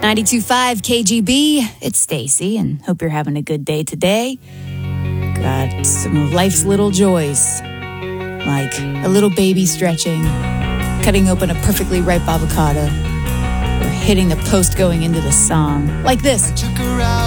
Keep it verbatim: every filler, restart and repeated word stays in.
ninety-two point five K G B, it's Stacy, and hope you're having a good day today. Got some of life's little joys, like a little baby stretching, cutting open a perfectly ripe avocado, or hitting the post going into the song, like this.